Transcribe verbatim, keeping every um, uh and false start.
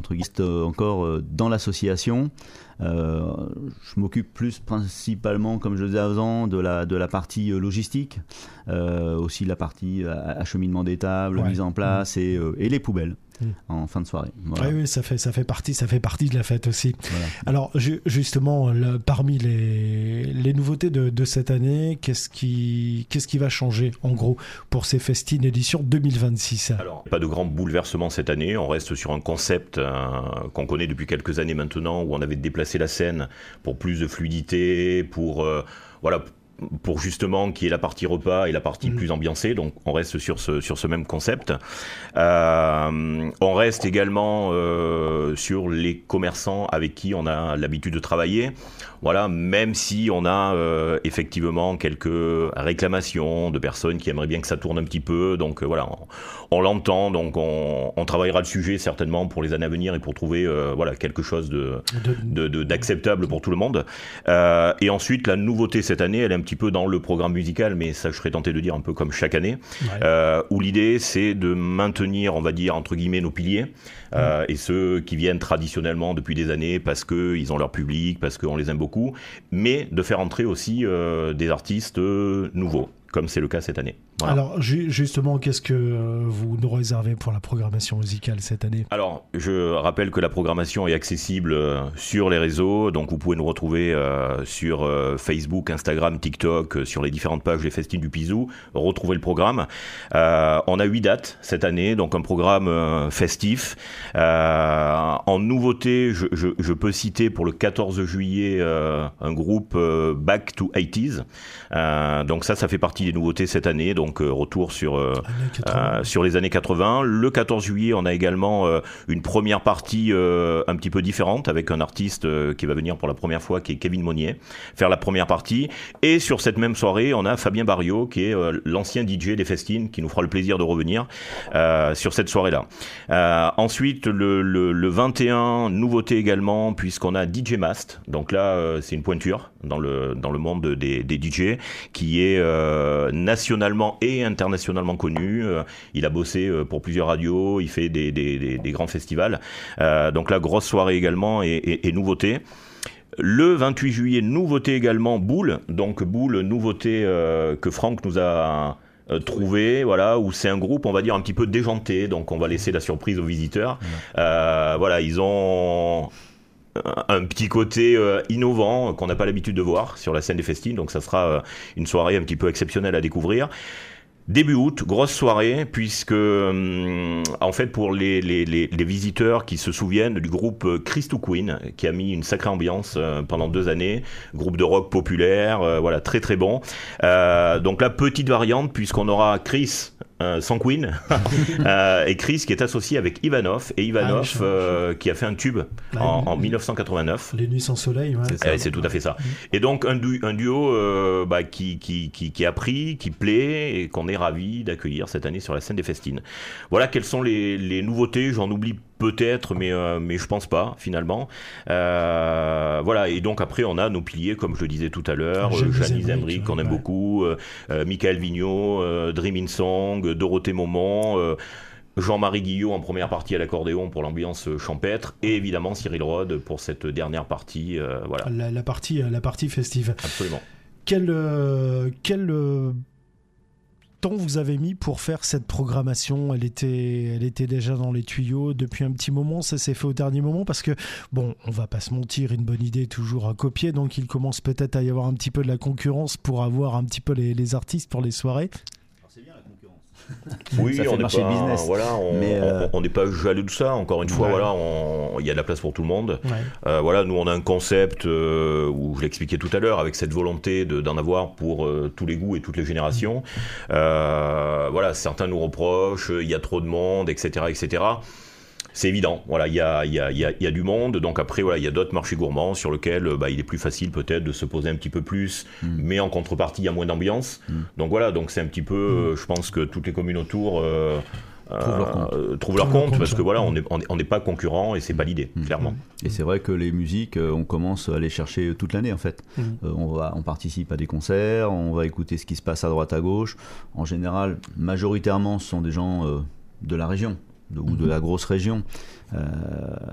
entre guillemets encore euh, dans l'association. Euh, je m'occupe plus principalement, comme je le disais avant, de la, de la partie logistique, euh, aussi la partie acheminement des tables, ouais. mise en place mmh. et, euh, et les poubelles. En fin de soirée. Voilà. Oui, oui, ça fait, ça fait partie, ça fait partie de la fête aussi. Voilà. Alors, ju- justement, là, parmi les, les nouveautés de, de cette année, qu'est-ce qui, qu'est-ce qui va changer, en gros, pour ces festines édition deux mille vingt-six? Alors, pas de grands bouleversements cette année. On reste sur un concept euh, qu'on connaît depuis quelques années maintenant, où on avait déplacé la scène pour plus de fluidité, pour euh, voilà. pour justement qu'il y ait la partie repas et la partie mmh. plus ambiancée, donc on reste sur ce, sur ce même concept. Euh, on reste également euh, sur les commerçants avec qui on a l'habitude de travailler, voilà, même si on a euh, effectivement quelques réclamations de personnes qui aimeraient bien que ça tourne un petit peu, donc euh, voilà, on, on l'entend, donc on, on travaillera le sujet certainement pour les années à venir et pour trouver euh, voilà, quelque chose de, de, de, d'acceptable pour tout le monde. Euh, et ensuite, la nouveauté cette année, elle est un petit peu dans le programme musical, mais ça je serais tenté de dire un peu comme chaque année, ouais. euh, où l'idée c'est de maintenir, on va dire, entre guillemets, nos piliers, euh, et ceux qui viennent traditionnellement depuis des années parce qu'ils ont leur public, parce qu'on les aime beaucoup, mais de faire entrer aussi euh, des artistes euh, nouveaux, comme c'est le cas cette année. Voilà. Alors ju- justement, qu'est-ce que euh, vous nous réservez pour la programmation musicale cette année ? Alors, je rappelle que la programmation est accessible euh, sur les réseaux, donc vous pouvez nous retrouver euh, sur euh, Facebook, Instagram, TikTok, euh, sur les différentes pages des Festines du Pizou, retrouver le programme. Euh, on a huit dates cette année, donc un programme euh, festif. Euh, en nouveauté, je, je, je peux citer pour le quatorze juillet euh, un groupe euh, Back to eighties. Euh, donc ça, ça fait partie des nouveautés cette année, donc Donc euh, retour sur euh, euh, sur les années quatre-vingts. Le quatorze juillet, on a également euh, une première partie euh, un petit peu différente avec un artiste euh, qui va venir pour la première fois, qui est Kevin Monnier, faire la première partie. Et sur cette même soirée, on a Fabien Barriot, qui est euh, l'ancien D J des Festines, qui nous fera le plaisir de revenir euh, sur cette soirée-là. Euh, ensuite, le, le, le vingt et un, nouveauté également, puisqu'on a D J Mast. Donc là, euh, c'est une pointure dans le dans le monde des, des D J, qui est euh, nationalement et internationalement connu. Euh, il a bossé euh, pour plusieurs radios, il fait des, des, des, des grands festivals. Euh, donc là, grosse soirée également et, et, et nouveauté. Le vingt-huit juillet, nouveauté également, Boule. Donc Boule, nouveauté euh, que Franck nous a euh, trouvé, voilà, où c'est un groupe, on va dire, un petit peu déjanté. Donc on va laisser la surprise aux visiteurs. Euh, voilà, ils ont un petit côté euh, innovant qu'on n'a pas l'habitude de voir sur la scène des Festines, donc ça sera euh, une soirée un petit peu exceptionnelle à découvrir. Début août, grosse soirée, puisque euh, en fait pour les, les, les, les visiteurs qui se souviennent du groupe Chris to Queen, qui a mis une sacrée ambiance euh, pendant deux années, groupe de rock populaire, euh, voilà, très très bon. Euh, donc la petite variante, puisqu'on aura Chris Euh, sans Queen euh, et Chris qui est associé avec Ivanov et Ivanov ah, euh, qui a fait un tube ah, en, en dix-neuf cent quatre-vingt-neuf. Les Nuits sans soleil, ouais. C'est, ça, euh, c'est tout à fait ça. Et donc un, du, un duo euh, bah, qui, qui, qui, qui a pris, qui plaît et qu'on est ravi d'accueillir cette année sur la scène des Festines. Voilà quelles sont les, les nouveautés. J'en oublie peut-être, mais, euh, mais je pense pas finalement. Euh, voilà, et donc après on a nos piliers, comme je le disais tout à l'heure, euh, Janice Emmerich qu'on aime ouais. beaucoup, euh, euh, Michael Vigneault, euh, Dream in Song, Dorothée Momont, euh, Jean-Marie Guillot en première partie à l'accordéon pour l'ambiance champêtre, et évidemment Cyril Rhodes pour cette dernière partie. Euh, voilà. La, la partie, la partie festive. Absolument. Quel, euh, quel euh... temps vous avez mis pour faire cette programmation? Elle était, elle était déjà dans les tuyaux depuis un petit moment, ça s'est fait au dernier moment parce que, bon, on va pas se mentir, une bonne idée est toujours à copier, donc il commence peut-être à y avoir un petit peu de la concurrence pour avoir un petit peu les, les artistes pour les soirées. C'est bien la concurrence. Oui, ça fait on n'est marcher pas, le business. Voilà, on euh... n'est pas jaloux de ça. Encore une fois, ouais. voilà, il y a de la place pour tout le monde. Ouais. Euh, voilà, nous on a un concept euh, où je l'expliquais tout à l'heure, avec cette volonté de, d'en avoir pour euh, tous les goûts et toutes les générations. Euh, voilà, certains nous reprochent, il y a trop de monde, et cetera, et cetera. C'est évident, voilà, il y a, y, a, y, a, y a du monde, donc après voilà, il y a d'autres marchés gourmands sur lesquels bah, il est plus facile peut-être de se poser un petit peu plus, mmh. mais en contrepartie il y a moins d'ambiance. Mmh. Donc voilà, donc c'est un petit peu, mmh. euh, je pense que toutes les communes autour euh, trouvent leur compte, euh, trouvent leur compte, compte parce que voilà, on n'est on est pas concurrent et c'est pas l'idée, mmh. clairement. Et c'est vrai que les musiques, on commence à les chercher toute l'année en fait. Mmh. Euh, on va, on participe à des concerts, on va écouter ce qui se passe à droite à gauche. En général, majoritairement, ce sont des gens euh, de la région. De, ou de la grosse région. Euh,